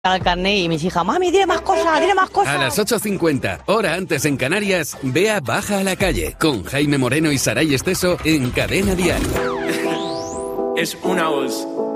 al carnet y mis hijas, mami, dile más cosas, dile más cosas. A las 8:50, hora antes en Canarias, Bea baja a la calle con Jaime Moreno y Saray Esteso en Cadena Dial. Es una voz.